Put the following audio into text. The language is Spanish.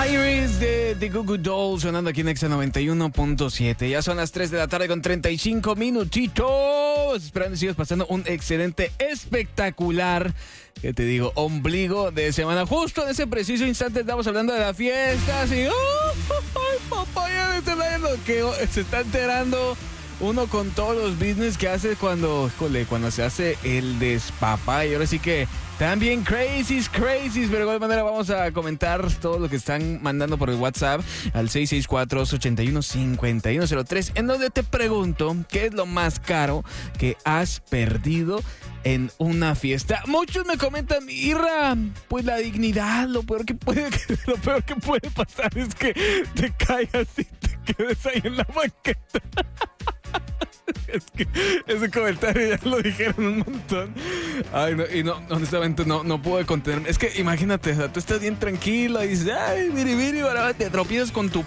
Iris de The Goo Goo Dolls sonando aquí en Exa 91.7. Ya son las 3 de la tarde con 35 minutitos. Esperando que sigas pasando un excelente, espectacular, ¿qué te digo? Ombligo de semana. Justo en ese preciso instante estamos hablando de las fiestas y... ¡ay, papá! Ya me está dando que se está enterando uno con todos los business que hace cuando se hace el despapá. Y ahora sí que también crazies, pero de igual manera vamos a comentar todo lo que están mandando por el WhatsApp al 664-815103, en donde te pregunto, ¿qué es lo más caro que has perdido en una fiesta? Muchos me comentan, Irra, pues la dignidad, lo peor que puede pasar es que te caigas y te quedes ahí en la banqueta. Es que ese comentario ya lo dijeron un montón. Ay, no, y no, honestamente no puedo contenerme. Es que imagínate, o sea, tú estás bien tranquila y dices, ay, miri, ahora te tropiezas con tu